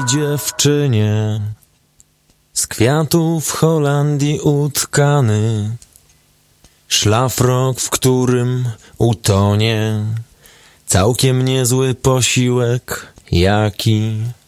dziewczynie, z kwiatów Holandii utkany, szlafrok, w którym utonie całkiem niezły posiłek, jaki